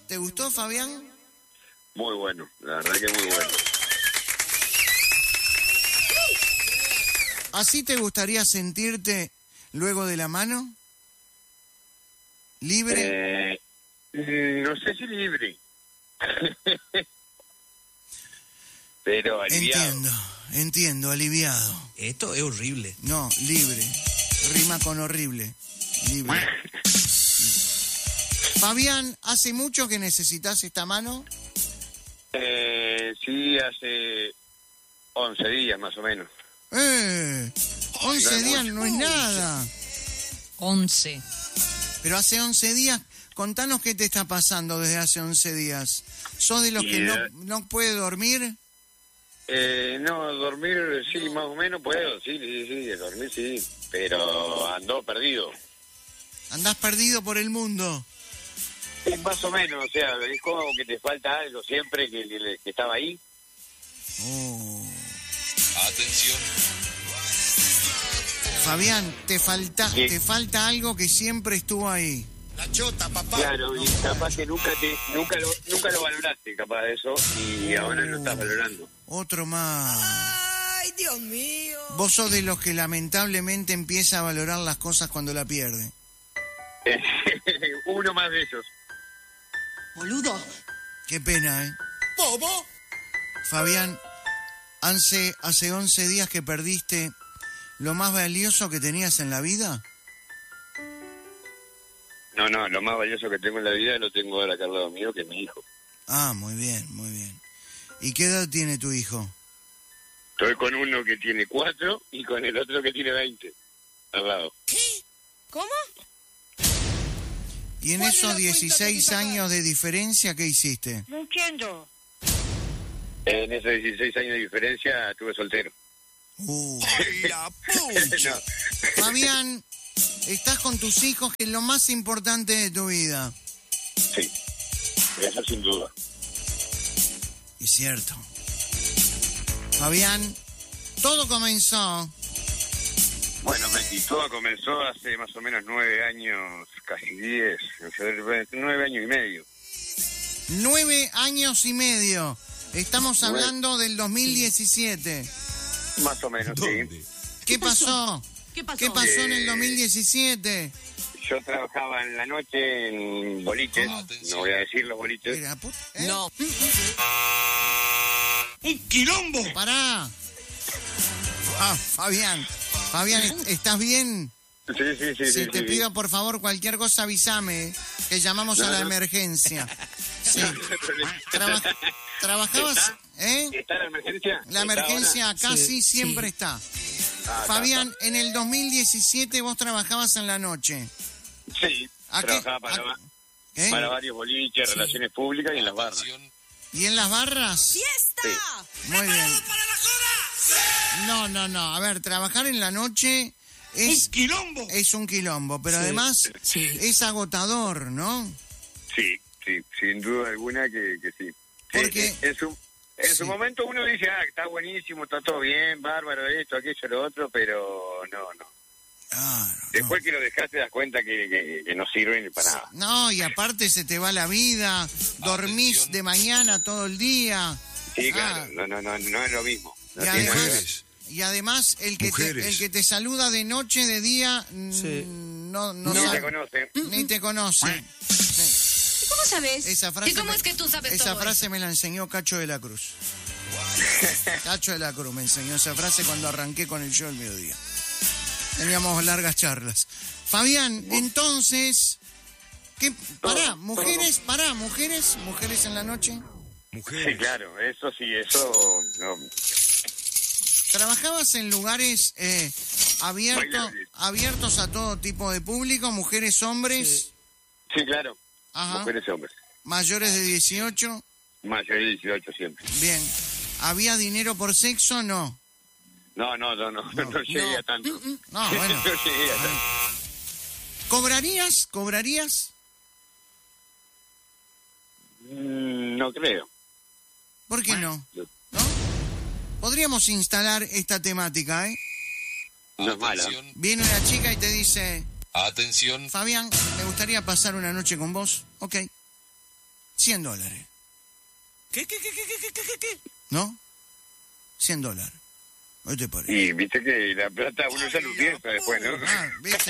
¿Te gustó, Fabián? Muy bueno, la verdad que muy bueno. ¿Así te gustaría sentirte luego de la mano? ¿Libre? No sé si libre. Pero aliviado. Entiendo, aliviado. Esto es horrible. No, libre. Rima con horrible. Libre. Fabián, ¿hace mucho que necesitas esta mano? Sí, hace 11 días más o menos. 11 días no es nada. 11. Pero hace 11 días, contanos qué te está pasando desde hace 11 días. ¿Sos de los que no puede dormir? No, dormir sí, más o menos puedo, sí, dormir sí, pero ando perdido. ¿Andás perdido por el mundo? Sí, más o menos, o sea, es como que te falta algo siempre que estaba ahí. Atención. Fabián, te falta algo que siempre estuvo ahí. La chota, papá. Claro, y capaz que nunca lo valoraste, capaz de eso, y ahora lo estás valorando. Otro más. Ay, Dios mío. Vos sos de los que lamentablemente empieza a valorar las cosas cuando la pierde. Uno más de ellos. Boludo. Qué pena, ¿eh? ¿Bobo? Fabián, hace 11 días que perdiste lo más valioso que tenías en la vida. No, lo más valioso que tengo en la vida lo tengo ahora acá al lado mío, que es mi hijo. Ah, muy bien, muy bien. ¿Y qué edad tiene tu hijo? Estoy con uno que tiene 4 y con el otro que tiene 20 al lado. ¿Qué? ¿Cómo? ¿Y en esos 16 años de diferencia qué hiciste? No entiendo. En esos 16 años de diferencia estuve soltero. La pucha. No. Fabián, estás con tus hijos, que es lo más importante de tu vida. Sí, eso sin duda. Es cierto. Fabián, todo comenzó. Bueno, todo comenzó hace más o menos 9 años, casi 10, 9 años y medio. 9 años y medio. Estamos hablando del 2017. Más o menos, sí. ¿Qué pasó? ¿Qué pasó? ¿Qué pasó en el 2017? Yo trabajaba en la noche en boliches, ¿Cómo? no voy a decir los boliches. Era ¿eh? No. ¡Un quilombo! ¡Pará! Fabián, ¿estás bien? Sí. Si te pido por favor cualquier cosa avísame, que llamamos a la emergencia. Sí. ¿Trabajabas? ¿Está la emergencia? La emergencia casi siempre está. Fabián, en el 2017 vos trabajabas en la noche. Sí, ¿A qué? trabajaba ¿Qué? para varios boliches, relaciones públicas y en las barras. ¿Y en las barras? ¡Fiesta! Sí. Muy bien. No. A ver, trabajar en la noche ¡Un quilombo! es un quilombo, pero además es agotador, ¿no? Sí, sin duda alguna que sí. Porque en su momento uno dice, está buenísimo, está todo bien, bárbaro, esto, aquello, lo otro, pero no. Claro, Después que lo dejaste te das cuenta que no sirve ni para nada. no, y aparte se te va la vida, dormís de mañana todo el día. Sí, claro, no es lo mismo. No Y tiene nada que ver. Mujeres. Y además el que te saluda de noche, de día, no Ni sabe, te conoce. ni te conoce. ¿Cómo sabes? Esa frase ¿Y cómo es que tú sabes esa todo frase me la enseñó Cacho de la Cruz. Cacho de la Cruz me enseñó esa frase cuando arranqué con el show al mediodía. Teníamos largas charlas. Fabián, entonces, ¿qué? Mujeres en la noche. Mujeres. Sí, claro, eso no. ¿Trabajabas en lugares abiertos a todo tipo de público, mujeres, hombres? Sí, claro. Ajá. Mujeres y hombres. ¿Mayores de 18? Mayores de 18 siempre. Bien. ¿Había dinero por sexo? No. No llegué a tanto. No, bueno. No llegué a tanto. ¿Cobrarías? No creo. ¿Por qué no? ¿No? Podríamos instalar esta temática, ¿eh? No es mala. Viene una chica y te dice, Atención. Fabián, me gustaría pasar una noche con vos. Ok. $100. ¿Qué? ¿No? $100. ¿Qué te parece? Y viste que la plata uno ya lo piensa después, ¿no? Ah, ¿viste?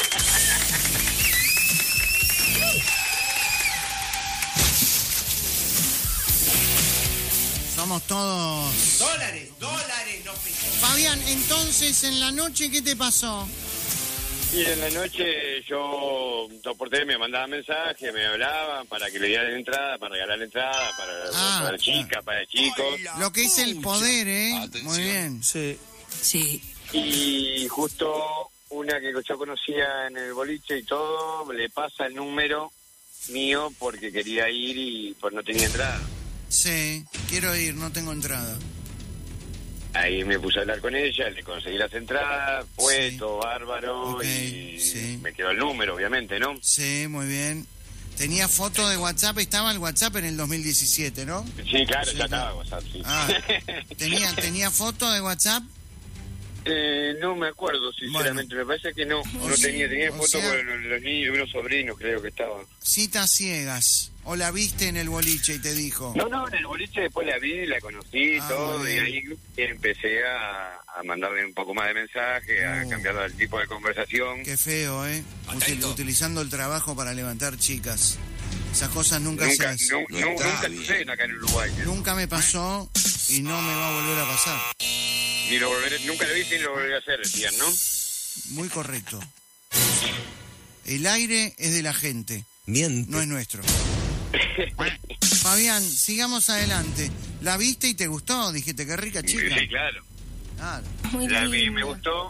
Somos todos... Dólares, no pesos. Fabián, entonces, en la noche, ¿qué te pasó? Y en la noche yo, por tele me mandaban mensajes, me hablaban para que le dieran entrada, para regalar entrada, para chicas, para chicos. Lo que es el poder, ¿eh? Atención. Muy bien. Sí. Sí. Y justo una que yo conocía en el boliche y todo, le pasa el número mío porque quería ir y pues no tenía entrada. Sí, quiero ir, no tengo entrada. Ahí me puse a hablar con ella, le conseguí las entradas, fue Sí. todo bárbaro Ok, y sí. me quedó el número, obviamente, ¿no? Sí, muy bien. Tenía foto de WhatsApp, estaba el WhatsApp en el 2017, ¿no? Sí, claro, Sí, ya claro. estaba WhatsApp, sí. Ah, ¿tenía foto de WhatsApp? No me acuerdo, sinceramente, me parece que no tenía o foto sea- con los niños, unos sobrinos creo que estaban. Citas ciegas. ¿O la viste en el boliche y te dijo? No, en el boliche después la vi, la conocí, Ah, todo, muy y bien. ahí empecé a mandarle un poco más de mensaje, a cambiar el tipo de conversación. Qué feo, ¿eh? Atento. Utilizando el trabajo para levantar chicas. Esas cosas nunca se hacen. Nunca suceden acá en Uruguay. Nunca me pasó y no me va a volver a pasar. Nunca lo hice y lo volveré a hacer, decían, ¿no? Muy correcto. El aire es de la gente, Miente. no es nuestro. Fabián, sigamos adelante. ¿La viste y te gustó? Dijiste, qué rica chica. Sí, claro. Claro. Muy La vi, lindo. me gustó.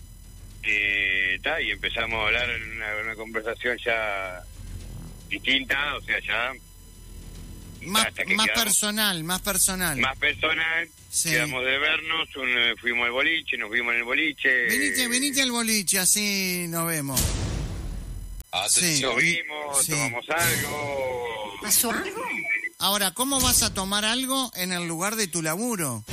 Y empezamos a hablar en una conversación ya distinta, o sea, ya Más hasta que más quedamos personal. más personal. Sí. Quedamos de vernos, fuimos al boliche, nos vimos en el boliche. Venite al boliche, así nos vemos. Sí. Nos vimos, Sí. tomamos algo. ¿Pasó algo? Ahora, ¿cómo vas a tomar algo en el lugar de tu laburo?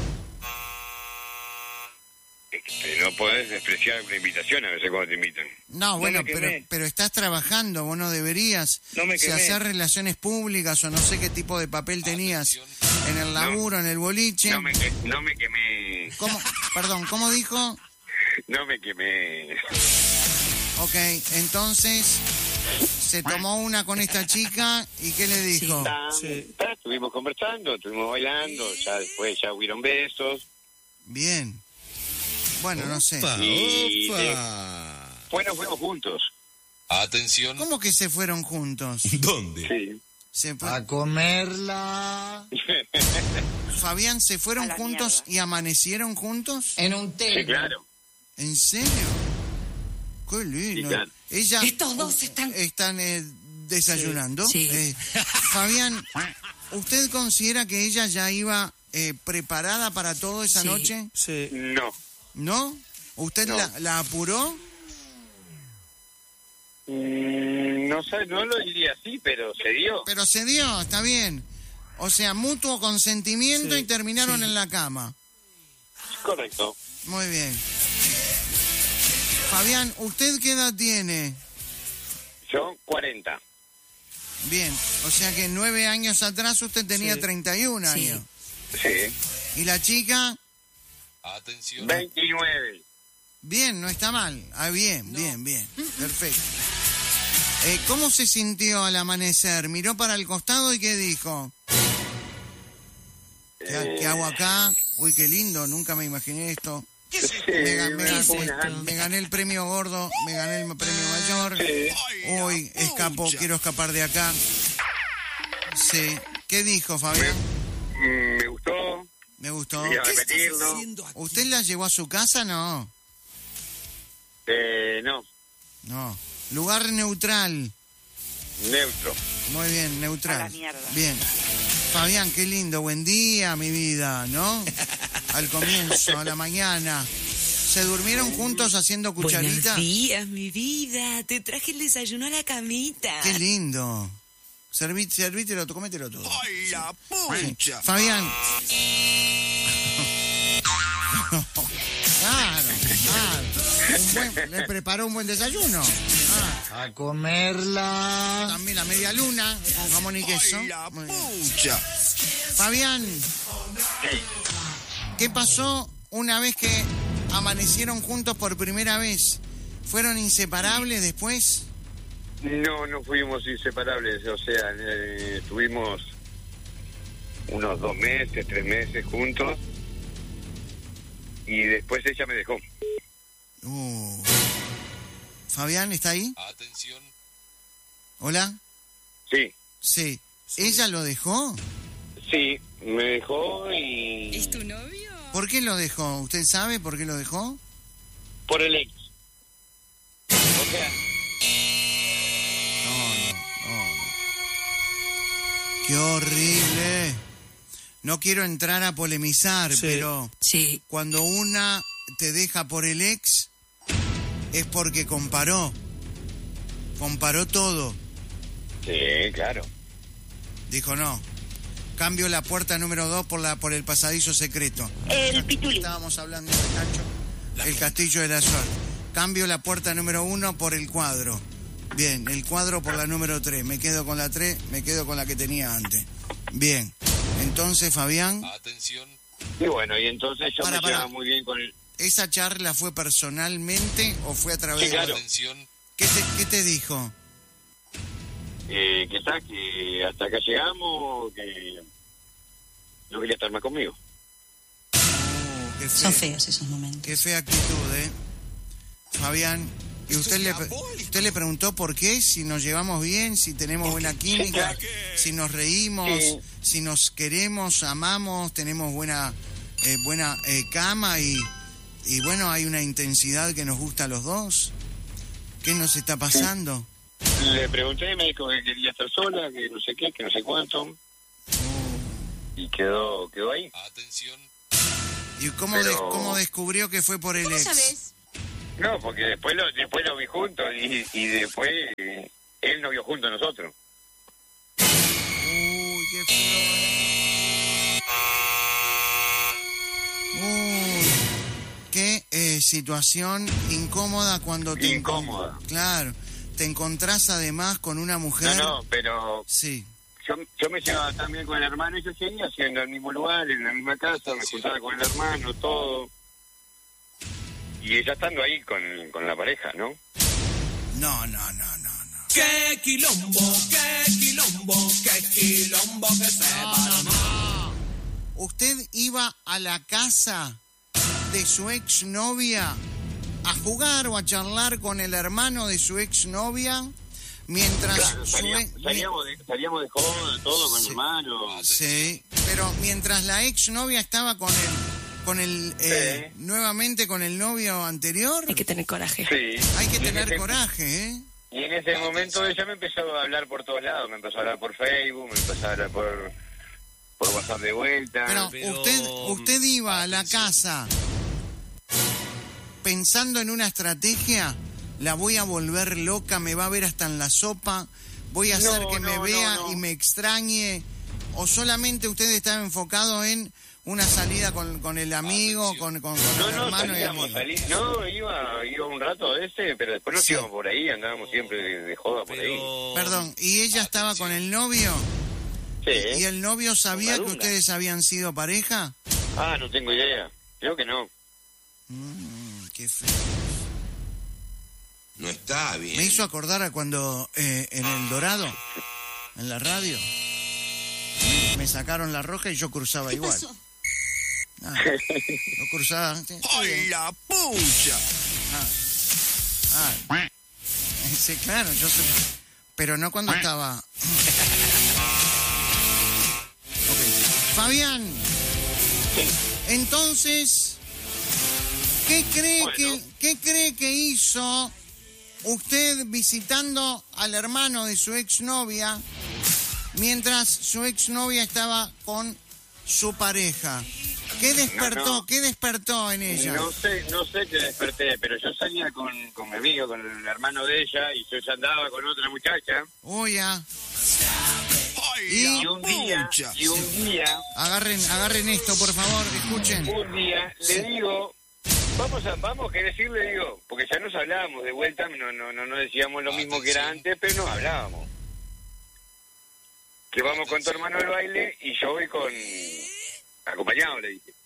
No podés despreciar una invitación a veces cuando te invitan. No, bueno, me quemé. pero estás trabajando, vos no deberías. No me Si quemé. hacer relaciones públicas o no sé qué tipo de papel tenías en el laburo, en el boliche. No me quemé. ¿Cómo? Perdón, ¿cómo dijo? No me quemé. Ok, entonces se tomó una con esta chica y ¿qué le dijo? Estuvimos conversando, estuvimos bailando, ya después ya hubieron besos. Bien. Bueno, no sé. Y Opa. Bueno, fuimos juntos. Atención. ¿Cómo que se fueron juntos? ¿Dónde? Sí. Se fue- A comerla Fabián, ¿se fueron A la juntos mierda. y amanecieron juntos? en un té. Sí, claro. ¿En serio? Qué lindo. Sí, claro. Ella, Estos dos están... desayunando. Sí. Fabián, ¿usted considera que ella ya iba preparada para todo esa Sí. noche? Sí. No. ¿No? ¿Usted No. la apuró? No sé, no lo diría así, pero se dio. Pero se dio, está bien. O sea, mutuo consentimiento Sí, y terminaron sí. en la cama. Correcto. Muy bien. Fabián, ¿usted qué edad tiene? Yo, 40. Bien, o sea que 9 años atrás usted tenía Sí. 31 Sí. años. Sí. ¿Y la chica? Atención. 29. Bien, no está mal. Ah, bien. Perfecto. ¿Cómo se sintió al amanecer? ¿Miró para el costado y qué dijo? ¿Qué hago acá? Uy, qué lindo, nunca me imaginé esto. Sí, Me gané el premio gordo, me gané el premio mayor. Sí. Uy, quiero escapar de acá. Sí. ¿Qué dijo, Fabián? Me gustó. Me gustó. Voy a repetirlo. ¿Usted la llevó a su casa? No. No. No. Lugar neutral. Neutro. Muy bien, neutral. A la mierda. Bien. Fabián, qué lindo, buen día, mi vida, ¿no? Al comienzo, a la mañana. ¿Se durmieron juntos haciendo cucharita? Buenos días, mi vida. Te traje el desayuno a la camita. Qué lindo. Servítelo, comételo todo. ¡Ay, la Sí. pucha! Fabián. Claro. Le preparó un buen desayuno. Ah. A comerla. También la media luna, jamón y queso. Muy bien. Fabián, ¿qué pasó una vez que amanecieron juntos por primera vez? ¿Fueron inseparables después? No fuimos inseparables, o sea, estuvimos unos 2 meses, 3 meses juntos y después ella me dejó. Fabián, ¿está ahí? Atención. ¿Hola? Sí, Sí. ¿Ella lo dejó? sí, me dejó y... ¿Es tu novio? ¿Por qué lo dejó? ¿Usted sabe por qué lo dejó? Por el ex. O sea, No. Qué horrible. No quiero entrar a polemizar, pero Sí. cuando una te deja por el ex es porque comparó todo. sí, claro. Dijo no. Cambio la puerta número 2 por el pasadizo secreto. El pituli. Estábamos hablando de Nacho. El castillo de la suerte. Cambio la puerta número 1 por el cuadro. Bien, el cuadro por la número 3. Me quedo con la 3, me quedo con la que tenía antes. Bien. Entonces, Fabián, Atención. Y bueno, y entonces yo Para. me llevaba muy bien con él. ¿esa charla fue personalmente o fue a través Sí, claro. Atención. ¿Qué te dijo? Que está, que hasta acá llegamos, que no quería estar más conmigo. Qué Son fea, feos esos momentos. qué fea actitud, ¿eh? Fabián, ¿y usted le preguntó por qué? Si nos llevamos bien, si tenemos buena química, si nos reímos, Sí. si nos queremos, amamos, tenemos buena cama y bueno, hay una intensidad que nos gusta a los dos. ¿Qué nos está pasando? Le pregunté y me dijo que quería estar sola, que no sé qué, que no sé cuánto. Y quedó ahí. Atención. ¿Y cómo, Pero- cómo descubrió que fue por el ex? ¿Sabes? No, porque después lo vi juntos y después él nos vio juntos a nosotros. Uy, qué feo. Uy, qué situación incómoda cuando te... Incómoda. Claro, te encontrás además con una mujer... No, pero Sí, yo me llevaba también con el hermano y yo seguía haciendo el mismo lugar, en la misma casa, me juntaba con el hermano, todo. Y ella estando ahí con la pareja, ¿no? no. Qué quilombo que se va. ¿Usted iba a la casa de su exnovia a jugar o a charlar con el hermano de su exnovia mientras Claro, su ex- salíamos de joda, todo con Sí. mi hermano. Sí, pero mientras la exnovia estaba con el Sí. nuevamente con el novio anterior, Hay que tener coraje. Sí. hay que Y en tener ese- coraje, ¿eh? Y en ese momento ella me empezó a hablar por todos lados, me empezó a hablar por Facebook, me empezó a hablar por WhatsApp de vuelta. Pero usted iba a la casa pensando en una estrategia, la voy a volver loca, me va a ver hasta en la sopa, voy a hacer que me vea y me extrañe, o solamente usted estaba enfocado en una salida con el amigo, con el hermano y amigo. Iba un rato a ese, pero después nos Sí. íbamos por ahí, andábamos siempre de joda por ahí. Perdón, ¿y ella estaba con el novio? Sí. ¿Y el novio sabía que Con la luna. ustedes habían sido pareja? No tengo idea. Creo que no. Qué feo. No está bien. Me hizo acordar a cuando en El Dorado, en la radio, me sacaron la roja y yo cruzaba igual. Yo cruzaba. Sí, está bien. la pucha! Sí, claro, yo sé. Pero no cuando estaba. Ok. Fabián, entonces, ¿qué cree que hizo usted visitando al hermano de su exnovia mientras su exnovia estaba con su pareja? ¿Qué despertó en ella? No sé qué desperté, pero yo salía con mi amigo, con el hermano de ella, y yo ya andaba con otra muchacha. Uy, ya. Y un día, Agarren esto, por favor, escuchen. le digo, Vamos, ¿qué decirle? Digo, porque ya nos hablábamos de vuelta, no decíamos lo mismo que era antes, pero nos hablábamos. Que vamos con tu hermano al baile y yo voy con... acompañado, le dije.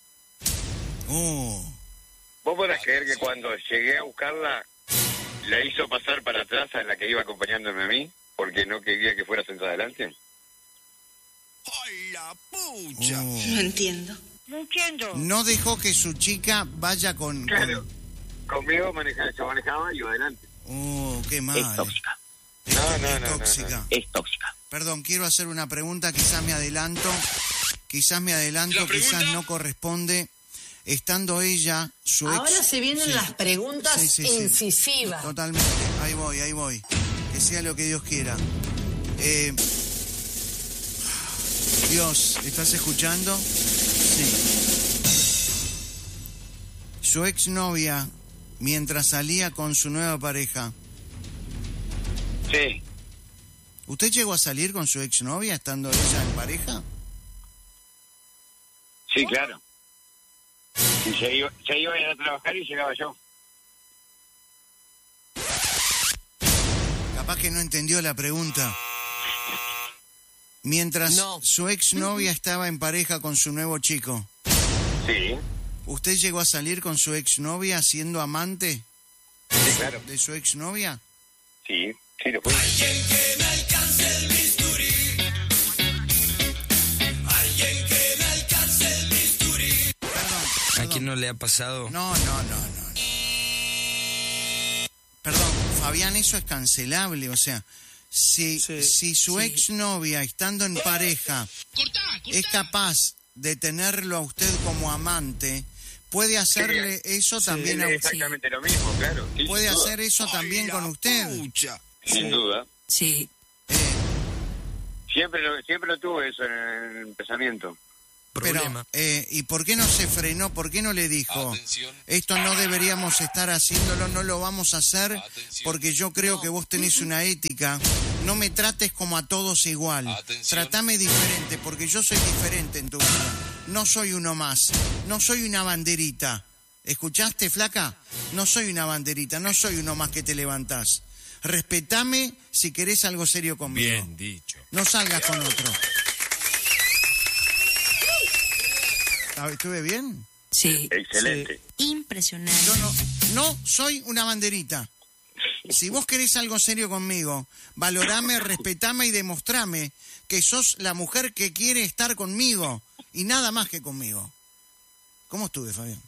¿Vos podrás creer que cuando llegué a buscarla, la hizo pasar para atrás a la que iba acompañándome a mí? Porque no quería que fuera sentada adelante. ¡Ay, la pucha! No entiendo. No dejó que su chica vaya con... Claro. Conmigo yo manejaba y iba adelante. Qué mal. Es tóxica. Es tóxica. No. Es tóxica. Perdón, quiero hacer una pregunta, quizás me adelanto, quizás no corresponde. Estando ella, su ex... Ahora se vienen las preguntas incisivas. Totalmente, ahí voy. Que sea lo que Dios quiera. Dios, ¿estás escuchando? Sí. Su exnovia, mientras salía con su nueva pareja. Sí. ¿Usted llegó a salir con su exnovia estando ella en pareja? Sí, claro. Y se iba a ir a trabajar y llegaba yo. Capaz que no entendió la pregunta. Mientras su exnovia estaba en pareja con su nuevo chico. Sí. ¿Usted llegó a salir con su exnovia siendo amante? Sí, claro. ¿De su exnovia? Sí, lo fue. Alguien que me alcance el bisturí. Alguien que me alcance el bisturí. Perdón. ¿A quién no le ha pasado? No. Perdón, Fabián, eso es cancelable, o sea, si su exnovia, estando en pareja, es capaz de tenerlo a usted como amante, puede hacerle eso también a usted. Exactamente lo mismo, claro. Sí, puede hacer eso también con usted. Sin duda. Sí. Siempre lo tuve eso en el pensamiento. Problema. Pero, ¿y por qué no se frenó? ¿Por qué no le dijo, Atención. esto no deberíamos estar haciéndolo, no lo vamos a hacer, Atención. porque yo creo que vos tenés una ética, no me trates como a todos igual, Atención. tratame diferente, porque yo soy diferente en tu vida, no soy uno más, no soy una banderita, ¿escuchaste, flaca? No soy una banderita, no soy uno más que te levantás, respetame si querés algo serio conmigo. Bien dicho. No salgas con otro. ¿Estuve bien? Sí. Excelente. Impresionante. Yo no soy una banderita. Si vos querés algo serio conmigo, valorame, respetame y demostrame que sos la mujer que quiere estar conmigo y nada más que conmigo. ¿Cómo estuve, Fabián?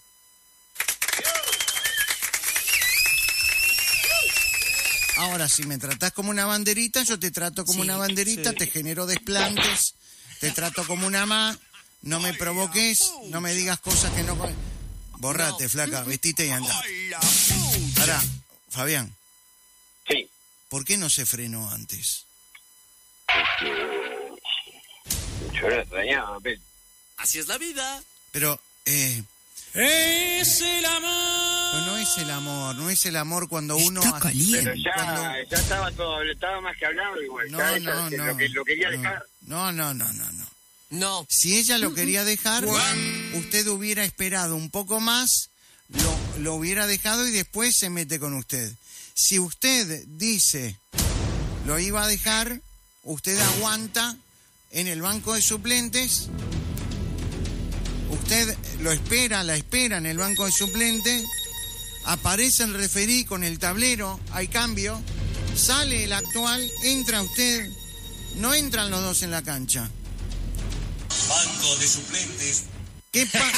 Ahora, si me tratás como una banderita, yo te trato como una banderita, te genero desplantes, te trato como una más. No me provoques, no me digas cosas que no... Borrate, flaca, vestite y anda. Ahora, Fabián. Sí. ¿Por qué no se frenó antes? Yo lo extrañaba, pero... Así es la vida. Pero, Es el amor. pero no es el amor cuando uno... Está caliente. Pero ya estaba todo, estaba más que hablado igual. Lo quería dejar. No. No. Si ella lo quería dejar, usted hubiera esperado un poco más, lo hubiera dejado y después se mete con usted. Si usted dice lo iba a dejar, usted aguanta en el banco de suplentes, usted la espera en el banco de suplentes, aparece el referí con el tablero, hay cambio, sale el actual, entra usted, no entran los dos en la cancha. Banco de suplentes. ¿Qué pasa?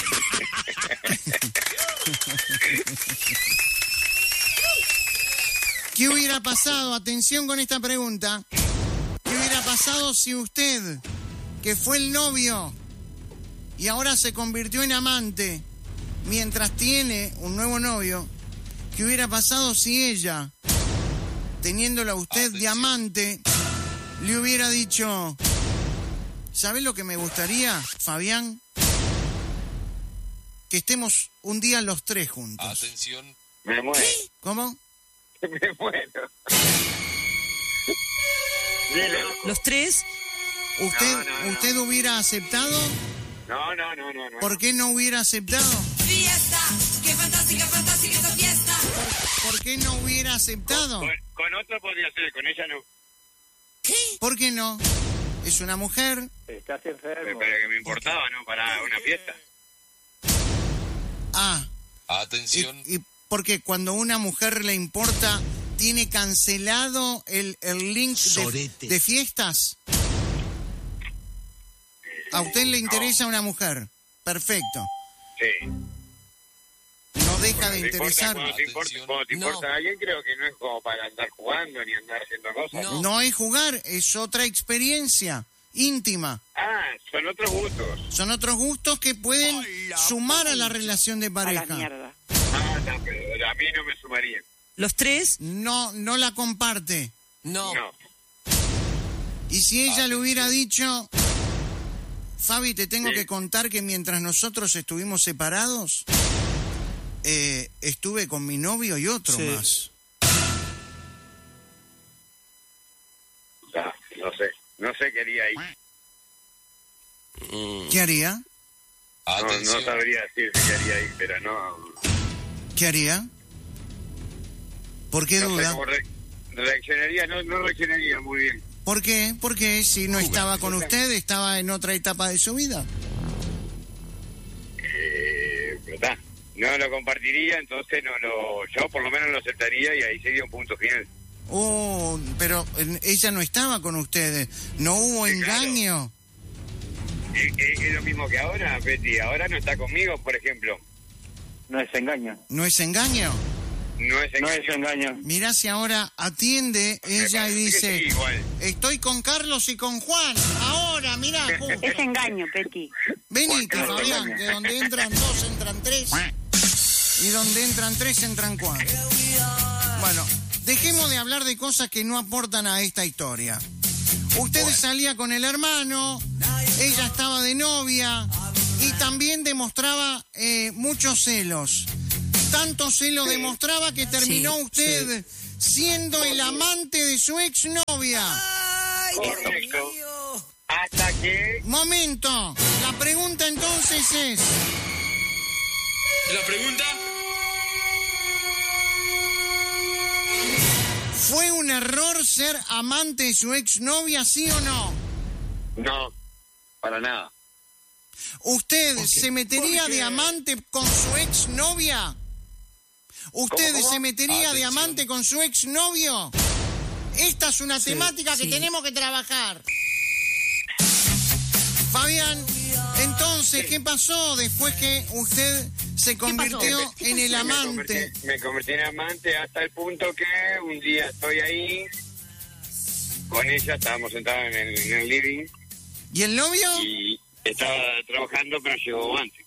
¿Qué hubiera pasado? Atención con esta pregunta. ¿Qué hubiera pasado si usted, que fue el novio y ahora se convirtió en amante, mientras tiene un nuevo novio, qué hubiera pasado si ella, teniéndola a usted de amante, le hubiera dicho... ¿Sabés lo que me gustaría, Fabián? Que estemos un día los tres juntos. Atención. Me muero. ¿Cómo? Me muero. Dile. Los tres. ¿Usted hubiera aceptado? No. ¿Por qué no hubiera aceptado? Fiesta, qué fantástica, ¿Por qué no hubiera aceptado? Con otro podría ser, con ella no. ¿Por qué no? Es una mujer. Estás enfermo. Pero que me importaba, ¿no? Para una fiesta. Ah. Atención. ¿Y por qué cuando a una mujer le importa, tiene cancelado el link de fiestas? ¿A usted le interesa una mujer? Perfecto. Sí. No deja de interesar. Cuando te importa alguien, creo que no es como para andar jugando ni andar haciendo cosas. No es jugar, es otra experiencia íntima. Ah, son otros gustos. Son otros gustos que pueden sumar a la relación de pareja. A la mierda. Ah, no, pero a mí no me sumaría. ¿Los tres? No la comparte. No. Y si ella le hubiera dicho, Fabi, te tengo que contar que mientras nosotros estuvimos separados, estuve con mi novio y otro más. No sé qué haría ahí. ¿Qué haría? No sabría decir qué haría ahí, pero no. ¿Qué haría? ¿Por qué duda? Sé cómo reaccionaría, no reaccionaría muy bien. ¿Por qué? Porque si no estaba con usted, estaba en otra etapa de su vida. ¿Verdad? No lo compartiría, entonces yo por lo menos lo aceptaría y ahí sería un punto final. Pero ella no estaba con ustedes, no hubo engaño. Es lo mismo que ahora, Betty, ahora no está conmigo, por ejemplo. No es engaño. ¿No es engaño? No es engaño. Mirá si ahora atiende ella y dice, sí, estoy con Carlos y con Juan, ahora, mirá. Es engaño, Petty. Venite, Fabián, que donde entran dos, entran tres, y donde entran tres, entran cuatro. Bueno, dejemos de hablar de cosas que no aportan a esta historia. Usted salía con el hermano, ella estaba de novia y también demostraba muchos celos. Tanto celo demostraba que terminó usted siendo el amante de su exnovia. Correcto. Hasta que... Momento. La pregunta entonces es... ¿La pregunta? ¿Fue un error ser amante de su exnovia, sí o no? No, para nada. ¿Usted se metería de amante con su exnovia? ¿Usted ¿Cómo? se metería de amante con su exnovio? Esta es una temática que tenemos que trabajar. Fabián, entonces, ¿qué pasó después que usted se convirtió en el amante? Me convertí en amante hasta el punto que un día estoy ahí con ella, estábamos sentados en el living. ¿Y el novio? Y estaba trabajando, pero llegó antes.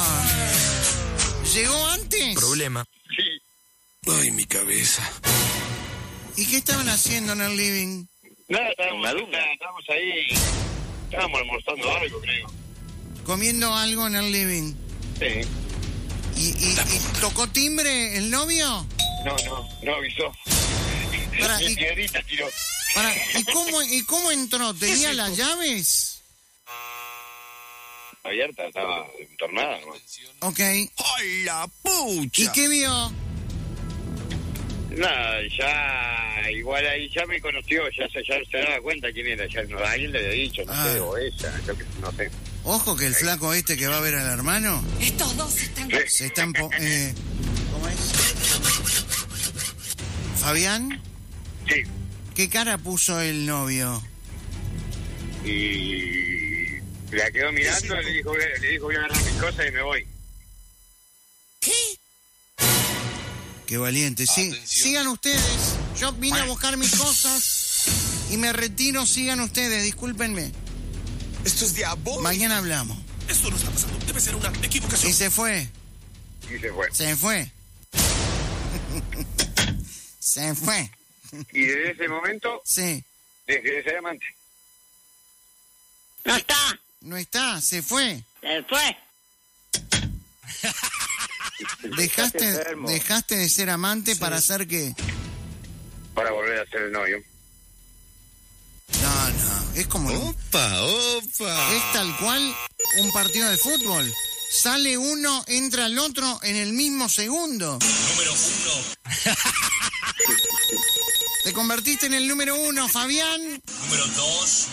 ¿Llegó antes? Problema. Sí. Ay, mi cabeza. ¿Y qué estaban haciendo en el living? Nada, estábamos ahí, estábamos almorzando algo, creo. ¿Comiendo algo en el living? Sí. ¿Y tocó timbre el novio? No avisó. ¿Y piedrita tiró. ¿Y cómo entró? ¿Tenía las llaves? Abierta, estaba entornada, ¿no? Ok. ¡Ay, la pucha! ¿Y qué vio? Nada, ya igual ahí ya me conoció, ya se daba cuenta quién era, ya alguien le había dicho, no sé, o ella, yo que no sé. Ojo que el flaco este que va a ver al hermano... Estos dos se están... ¿Cómo es? ¿Fabián? Sí. ¿Qué cara puso el novio? Y la quedó mirando, le dijo voy a agarrar mis cosas y me voy. ¿Qué? Qué valiente. Sí, sigan ustedes. Yo vine a buscar mis cosas y me retiro. Sigan ustedes, discúlpenme. Esto es diabólico. Mañana hablamos. Esto no está pasando. Debe ser una equivocación. Y se fue. Se fue. Se fue. Y desde ese momento... Sí. Dejé de ser amante. No está. No está, se fue. Se fue. Dejaste de ser amante para hacer qué? Para volver a ser el novio. No, es como... Opa. Es tal cual un partido de fútbol. Sale uno, entra el otro en el mismo segundo. Número 1. Te convertiste en el número 1, Fabián. Número 2.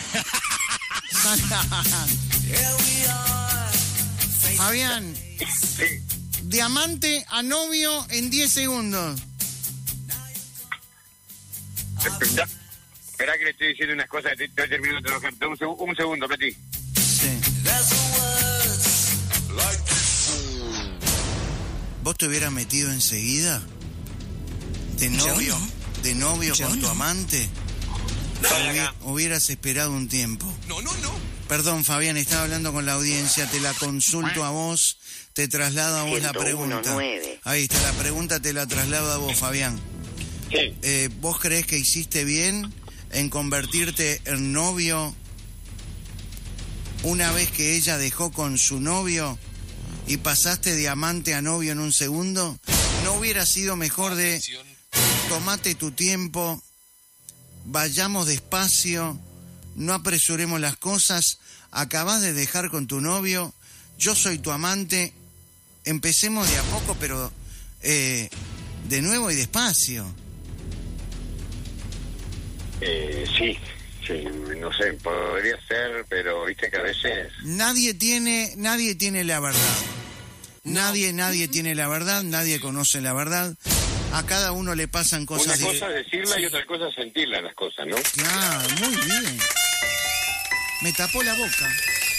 Fabián, Sí. diamante a novio en 10 segundos. Esperá que le estoy diciendo unas cosas, estoy terminando de trabajar. Un segundo, Peti. Sí. ¿Vos te hubieras metido enseguida? ¿De novio? Yo no. ¿De novio Yo con tu no. amante? Hubieras esperado un tiempo. No. Perdón, Fabián, estaba hablando con la audiencia, te la consulto a vos, te traslado a vos la pregunta. 101.9. Ahí está, la pregunta te la traslado a vos, Fabián. Sí. ¿Vos creés que hiciste bien en convertirte en novio una vez que ella dejó con su novio y pasaste de amante a novio en un segundo? ¿No hubiera sido mejor de tomate tu tiempo, vayamos despacio, no apresuremos las cosas, acabás de dejar con tu novio, yo soy tu amante, empecemos de a poco, pero de nuevo y despacio? Sí, no sé, podría ser, pero viste que a veces... Nadie tiene la verdad. Nadie tiene la verdad, nadie conoce la verdad. A cada uno le pasan cosas. Una cosa es decirla y otra cosa es sentirla las cosas, ¿no? Claro, muy bien. Me tapó la boca.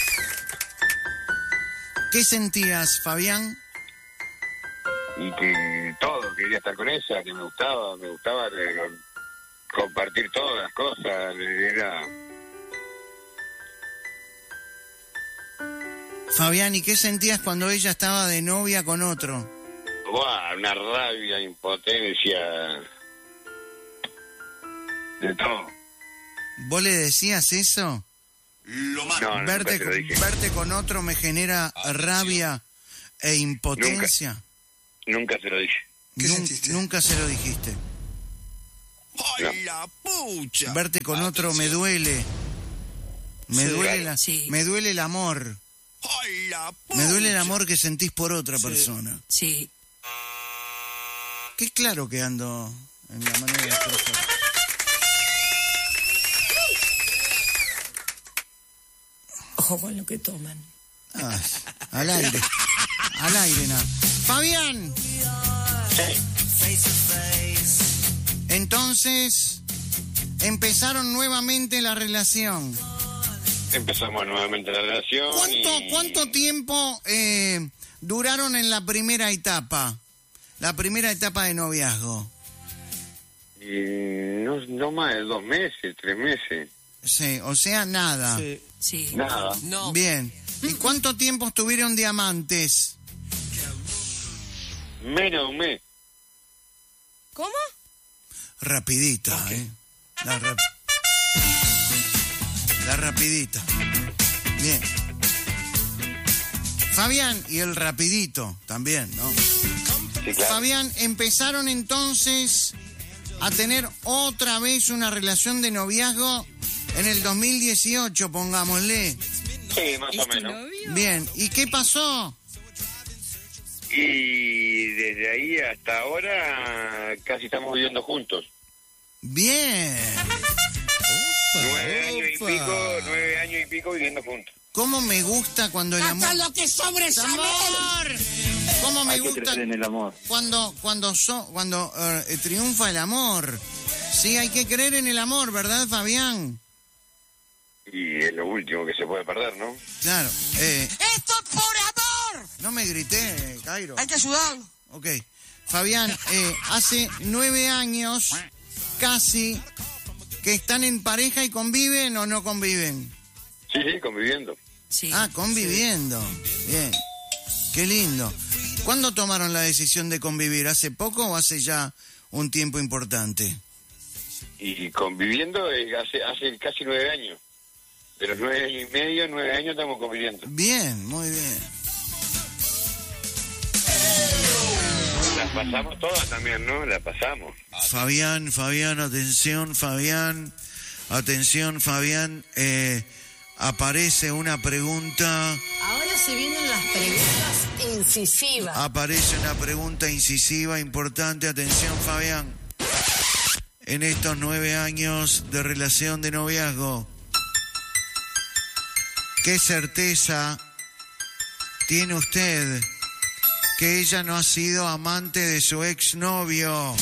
¿Qué sentías, Fabián? Y que todo, quería estar con ella, que me gustaba compartir todas las cosas, era... Fabián, ¿y qué sentías cuando ella estaba de novia con otro? ¡Buah! Una rabia, impotencia, de todo. ¿Vos le decías eso? Lo mando. No, nunca se lo dije. Verte con otro me genera rabia e impotencia. Nunca se lo dije. ¿Qué sentiste? Nunca se lo dijiste. ¡Ay, la pucha! Verte con otro me duele. Me duele Sí. me duele el amor. ¡Ay, la pucha! Me duele el amor que sentís por otra persona. Sí. Qué claro que ando en la manera de expresar. Ojo con lo que toman. Ah, al aire. Al aire, nada. Fabián. Entonces, empezaron nuevamente la relación. Empezamos nuevamente la relación. ¿Cuánto tiempo duraron en la primera etapa? La primera etapa de noviazgo. Y no más de 2 meses, 3 meses. Sí, o sea, nada. Sí. Nada. No. Bien. ¿Y cuánto tiempo estuvieron de amantes? Menos de un mes. ¿Cómo? Rapidita, La rapidita. Bien. Fabián, y el rapidito también, ¿no? Sí, claro. Fabián, empezaron entonces a tener otra vez una relación de noviazgo en el 2018, pongámosle. Sí, más o menos. Bien, ¿y qué pasó? Y desde ahí hasta ahora casi estamos viviendo juntos. Bien. 9 años y pico viviendo juntos. ¿Cómo me gusta cuando el amor... ¡Hasta lo que sobre ¡Amor! ¿Cómo me Hay que gusta creer en el amor. cuando triunfa el amor? Sí, hay que creer en el amor, ¿verdad, Fabián? Y es lo último que se puede perder, ¿no? Claro. ¡Esto es por amor! No me grité, Cairo. Hay que ayudarlo. Ok. Fabián, hace 9 años, casi, que están en pareja y conviven o no conviven. Sí, conviviendo. Sí. Ah, conviviendo. Bien. Qué lindo. ¿Cuándo tomaron la decisión de convivir? ¿Hace poco o hace ya un tiempo importante? Y conviviendo hace casi 9 años. De los 9 años y medio, 9 años estamos conviviendo. Bien, muy bien. Las pasamos todas también, ¿no? Las pasamos. Fabián, atención, Fabián. aparece una pregunta. Ahora se vienen las preguntas incisivas. Aparece una pregunta incisiva, importante. Atención, Fabián. En estos 9 años de relación de noviazgo, ¿qué certeza tiene usted que ella no ha sido amante de su exnovio?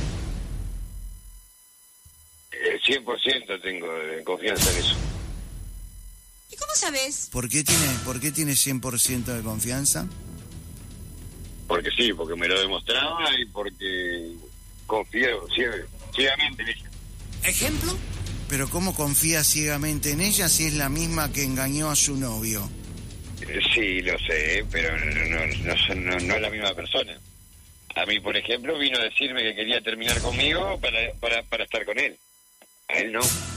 100% tengo confianza en eso. ¿Y cómo sabes? ¿Por qué tiene 100% de confianza? Porque sí, porque me lo demostraba y porque confío ciegamente en ella. ¿Ejemplo? Pero ¿cómo confía ciegamente en ella si es la misma que engañó a su novio? Sí, lo sé, pero no es la misma persona. A mí, por ejemplo, vino a decirme que quería terminar conmigo para estar con él. A él no.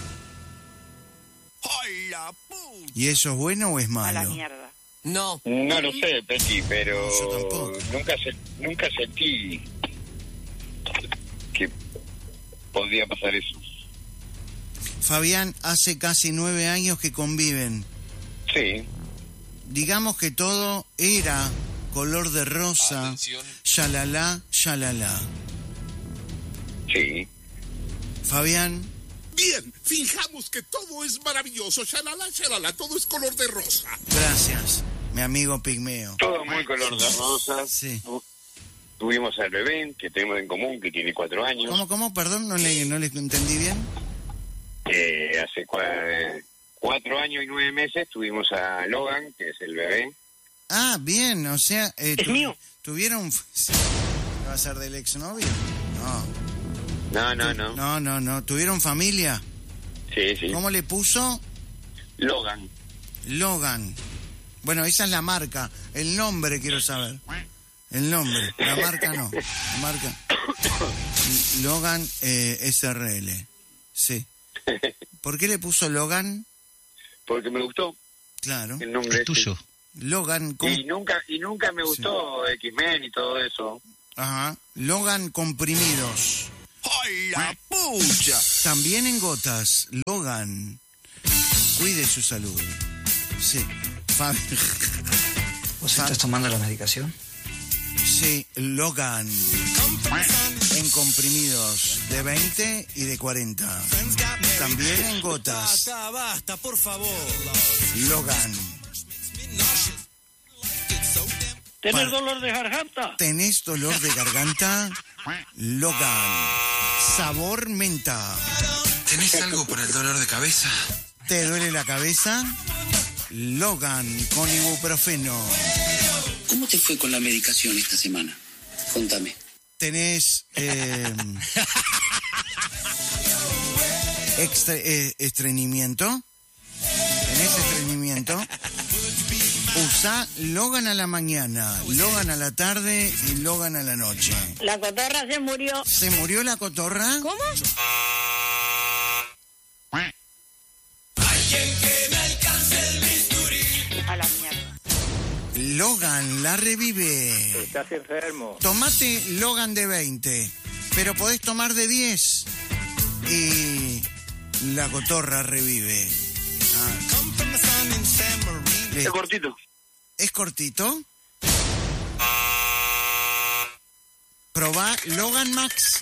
¡Ay, la pucha! ¿Y eso es bueno o es malo? A la mierda. No. No lo sé, Peti, pero No, yo tampoco. nunca sentí que podía pasar eso. Fabián, hace casi 9 años que conviven. Sí. Digamos que todo era color de rosa. Atención. Shalala, shalala. Sí. Fabián, Bien, fijamos que todo es maravilloso. Shalala, shalala, todo es color de rosa. gracias, mi amigo pigmeo. Todo muy color de rosa. Sí. Tuvimos al bebé que tenemos en común, que tiene 4 años. ¿Cómo? Perdón, no le entendí bien. Hace 4 años y 9 meses tuvimos a Logan, que es el bebé. Ah, bien, o sea... ¿Es mío? ¿Tuvieron... ¿Va a ser del exnovio? No. ¿Tuvieron familia? Sí. ¿Cómo le puso? Logan. Logan. Bueno, esa es la marca. El nombre quiero saber. El nombre. La marca no. La marca. Logan SRL. Sí. ¿Por qué le puso Logan? Porque me gustó Claro. el nombre. Es tuyo. Logan Y nunca me gustó X-Men y todo eso. Ajá. Logan comprimidos. ¡Ay, la pucha! También en gotas. Logan. Cuide su salud. Sí. ¿Vos estás tomando la medicación? Sí, Logan. En comprimidos de 20 y de 40. También en gotas. Basta, por favor. Logan. ¿Tenés dolor de garganta? ¿Tenés dolor de garganta? Logan. Sabor menta. ¿Tenés algo para el dolor de cabeza? ¿Te duele la cabeza? Logan con ibuprofeno. ¿Cómo te fue con la medicación esta semana? Contame. ¿Tenés estreñimiento? ¿Tenés estreñimiento? Usa Logan a la mañana, Logan a la tarde y Logan a la noche. La cotorra se murió. ¿Se murió la cotorra? ¿Cómo? A la mierda. Logan la revive. Estás enfermo. Tomate Logan de 20, pero podés tomar de 10 y la cotorra revive. Es cortito. ¿Es cortito? Probá Logan Max.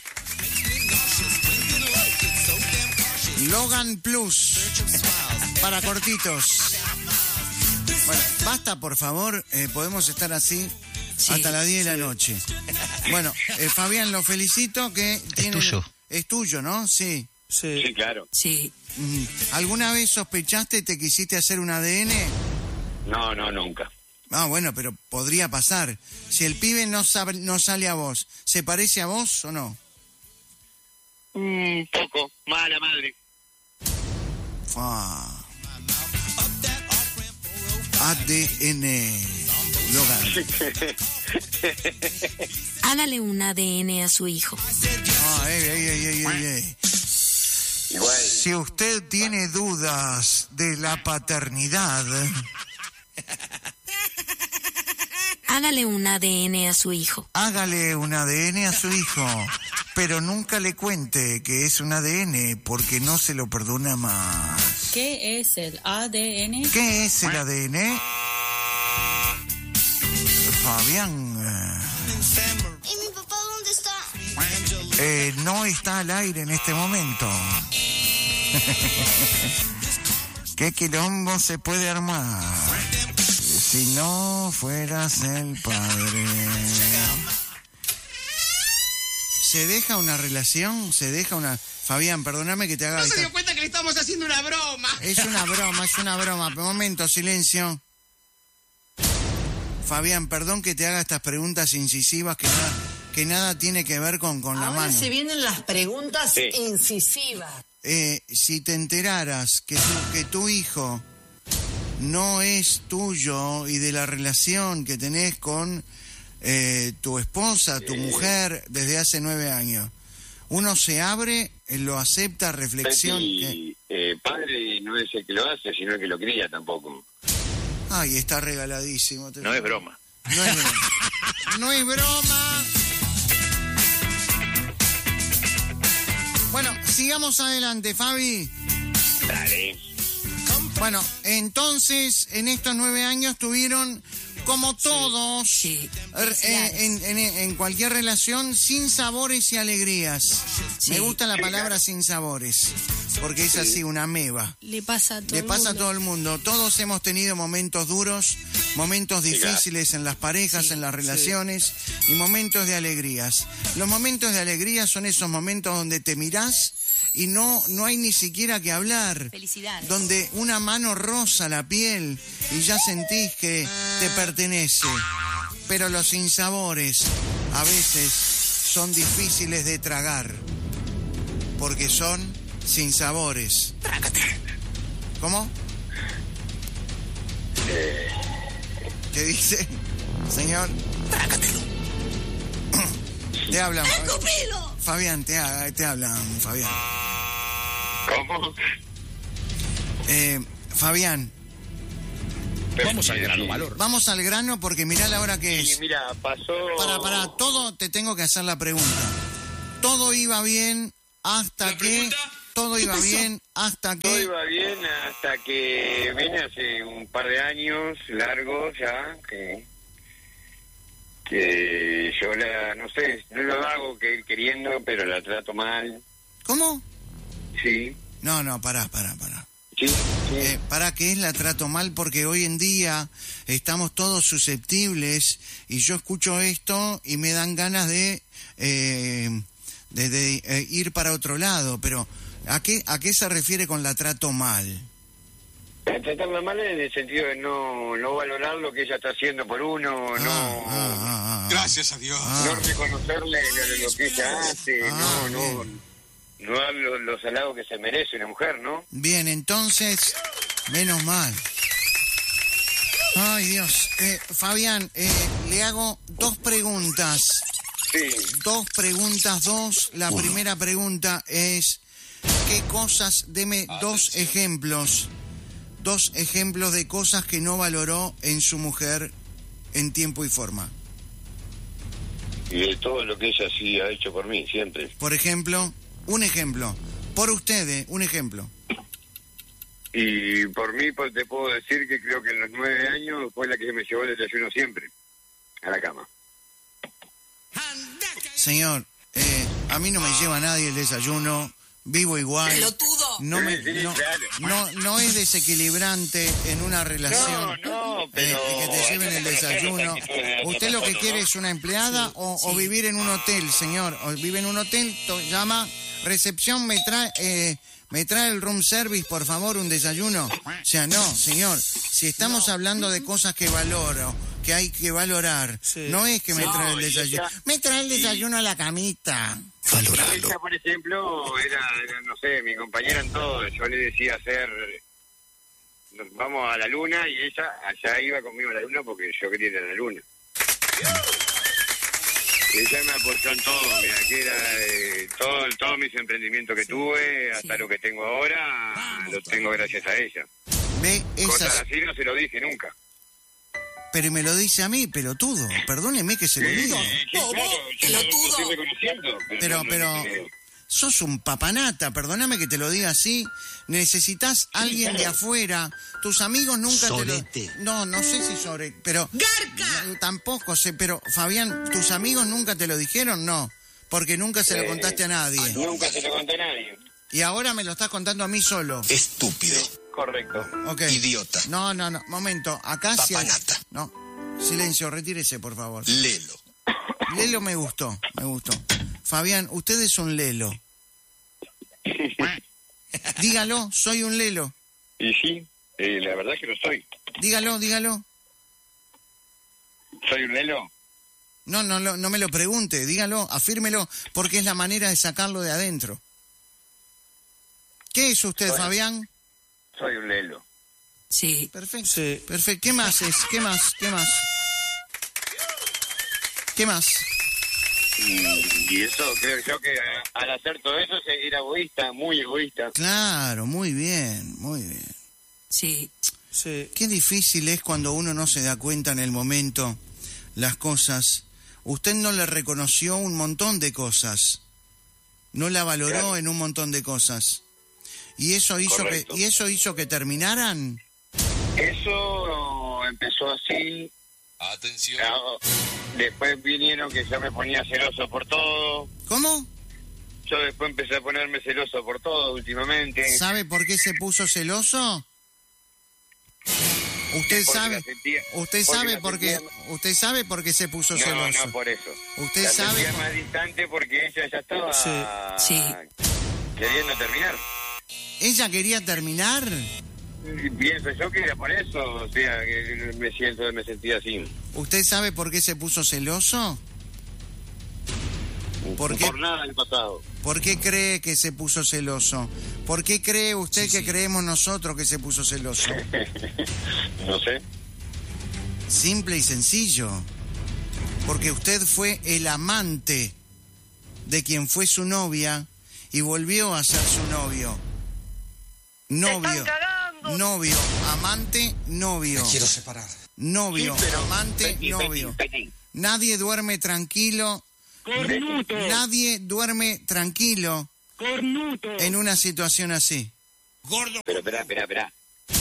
Logan Plus. Para cortitos. Bueno, basta, por favor. Podemos estar así hasta las 10 de la noche. Bueno, Fabián, lo felicito que tiene... tuyo. Es tuyo, ¿no? Sí. Sí, claro. Sí. ¿Alguna vez sospechaste, te quisiste hacer un ADN? No, nunca. Ah, bueno, pero podría pasar. Si el pibe no sale a vos, ¿se parece a vos o no? Poco. Mala madre. ADN. Logan. Hágale un ADN a su hijo. Igual. Si usted tiene dudas de la paternidad, Hágale un ADN a su hijo. hágale un ADN a su hijo, pero nunca le cuente que es un ADN porque no se lo perdona más. ¿Qué es el ADN? ¿Qué es el ADN? Fabián. ¿Y mi papá dónde está? No está al aire en este momento. ¿Qué quilombo se puede armar si no fueras el padre? ¿Se deja una relación? ¿Se deja una...? Fabián, perdóname que te haga... ¿No se dio cuenta que le estamos haciendo una broma? Es una broma. Momento, silencio. Fabián, perdón que te haga estas preguntas incisivas que nada tiene que ver con la mano. Ahora se vienen las preguntas incisivas. Si te enteraras que tu hijo no es tuyo y de la relación que tenés con tu esposa, tu mujer, desde hace 9 años, uno se abre, lo acepta, reflexión... Padre no es el que lo hace, sino el que lo cría tampoco. Ay, está regaladísimo. No es broma. No es broma. No es broma. Bueno, sigamos adelante, Fabi. Dale. Bueno, entonces, en estos 9 años tuvieron, como todos, en cualquier relación, sinsabores y alegrías. Me gusta la palabra sinsabores, porque es así, una ameba. Le pasa a todo el mundo. Todos hemos tenido momentos duros, momentos difíciles en las parejas, en las relaciones, y momentos de alegrías. Los momentos de alegría son esos momentos donde te mirás y no hay ni siquiera que hablar. Felicidades. Donde una mano roza la piel y ya sentís que te pertenece. Pero los sinsabores a veces son difíciles de tragar, porque son sinsabores. Trágate. ¿Cómo? ¿Qué dice, señor? Trágatelo. Te hablan, ¡Escupilo! Fabián, te hablan, Fabián. ¿Cómo? Fabián. Vamos al grano, valor. Vamos al grano porque mirá la hora que es. Sí, mira, pasó... Para todo te tengo que hacer la pregunta. Todo iba bien hasta que... Todo iba bien hasta que vine hace un par de años largos ya, que yo no sé, no lo hago que queriendo, pero la trato mal. ¿Cómo? Sí. No, pará. Sí. ¿Para qué la trato mal? Porque hoy en día estamos todos susceptibles y yo escucho esto y me dan ganas de ir para otro lado, pero ¿a qué se refiere con la trato mal? Tratarla mal en el sentido de no valorar lo que ella está haciendo por uno, Gracias a Dios. No reconocerle lo que ella hace, no dar los halagos que se merece una mujer, ¿no? Bien, entonces, menos mal. Ay, Dios. Fabián, le hago 2 preguntas. Sí. 2 preguntas. La primera pregunta es, ¿qué cosas? Deme 2 ejemplos. 2 ejemplos de cosas que no valoró en su mujer en tiempo y forma. Y de todo lo que ella sí ha hecho por mí, siempre. Por ejemplo, un ejemplo. Por ustedes, un ejemplo. Y por mí pues, te puedo decir que creo que en los 9 años fue la que me llevó el desayuno siempre a la cama. Señor, a mí no me lleva nadie el desayuno. Vivo igual. ¡Pelotudo! No es desequilibrante en una relación pero... que te lleven el desayuno. ¿Usted lo que quiere es una empleada o vivir en un hotel, señor? O vive en un hotel, llama, recepción, me trae el room service, por favor, un desayuno. O sea, no, señor, si estamos hablando de cosas que valoro, que hay que valorar, no es que me trae el desayuno. Me trae el desayuno a la camita. Valorarlo. Ella, por ejemplo, era, no sé, mi compañera en todo. Yo le decía nos vamos a la luna y ella allá iba conmigo a la luna porque yo quería ir a la luna. Y ella me apoyó en todo, mira, que era todos mis emprendimientos que tuve, hasta lo que tengo ahora, lo tengo gracias a ella. Cosas así no se lo dije nunca. Pero me lo dice a mí, pelotudo. Perdóneme que se lo diga. Claro, yo lo estoy reconociendo. Pero, sos un papanata, perdóname que te lo diga así. Necesitas alguien de afuera. Tus amigos nunca Sorete. te lo... No sé si sobre... pero ¡Garca! Tampoco sé, pero Fabián, ¿tus amigos nunca te lo dijeron? No, porque nunca se lo contaste a nadie. Nunca se lo conté a nadie. Y ahora me lo estás contando a mí solo. Estúpido. Correcto. Okay. Idiota. No, momento, acá sí hay... Papanata. No, silencio, retírese, por favor. Lelo. Lelo me gustó. Fabián, usted es un lelo. Dígalo, soy un lelo. Y sí, la verdad que lo soy. Dígalo. ¿Soy un lelo? No me lo pregunte, dígalo, afírmelo, porque es la manera de sacarlo de adentro. ¿Qué es usted, Fabián? Soy un lelo. Sí. Perfecto. Sí. Perfecto. ¿Qué más es? ¿Qué más? Y eso creo yo que al hacer todo eso era egoísta, muy egoísta. Claro, muy bien. Sí. Qué difícil es cuando uno no se da cuenta en el momento las cosas. Usted no le reconoció un montón de cosas. No la valoró, claro, en un montón de cosas. ¿Y eso hizo que terminaran? Eso empezó así. Atención. Después vinieron que yo me ponía celoso por todo. ¿Cómo? Yo después empecé a ponerme celoso por todo últimamente. ¿Sabe por qué se puso celoso? Usted sabe por qué se puso celoso. No, por eso. Usted sabe más distante porque ella ya estaba queriendo terminar. ¿Ella quería terminar? Pienso yo que era por eso, o sea, que me sentía así. ¿Usted sabe por qué se puso celoso? Por nada del pasado. ¿Por qué cree que se puso celoso? ¿Por qué cree usted que creemos nosotros que se puso celoso? No sé. Simple y sencillo. Porque usted fue el amante de quien fue su novia y volvió a ser su novio. Novio, amante, novio. Me quiero separar. Novio, sí, amante, novio. Nadie duerme tranquilo. Cornuto. Nadie duerme tranquilo. Cornuto. En una situación así. Gordo. Pero espera.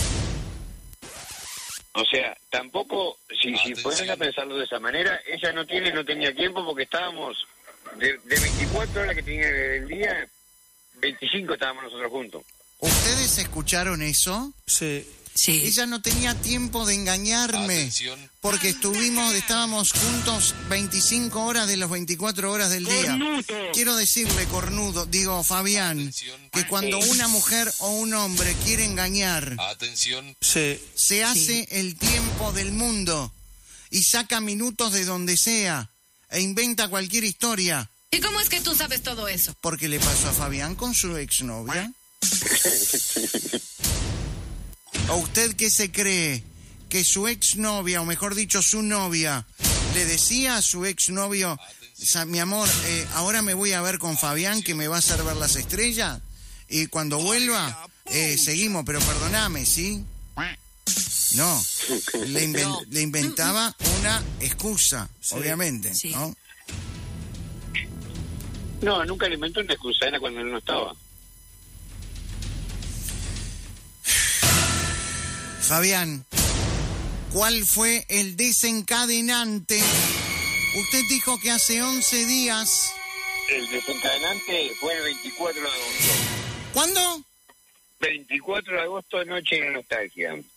O sea, tampoco, si pones a pensarlo de esa manera, ella no tenía tiempo porque estábamos, de 24 horas que tenía el día, 25 estábamos nosotros juntos. ¿Ustedes escucharon eso? Sí. Ella no tenía tiempo de engañarme. Atención. Porque estábamos juntos 25 horas de las 24 horas del día. Cornuto. Quiero decirle, Fabián, Atención. que cuando una mujer o un hombre quiere engañar, Atención. se hace el tiempo del mundo y saca minutos de donde sea e inventa cualquier historia. ¿Y cómo es que tú sabes todo eso? Porque le pasó a Fabián con su exnovia. ¿O usted qué se cree? ¿Que su exnovia, o mejor dicho, su novia, le decía a su exnovio, mi amor, ahora me voy a ver con Fabián que me va a hacer ver las estrellas? Y cuando vuelva, seguimos, pero perdóname, ¿sí? No, le inventaba una excusa, obviamente, sí. ¿no? No, nunca le inventó una excusa, era cuando él no estaba. Fabián, ¿cuál fue el desencadenante? Usted dijo que hace 11 días... El desencadenante fue el 24 de agosto. ¿Cuándo? 24 de agosto, noche de nostalgia.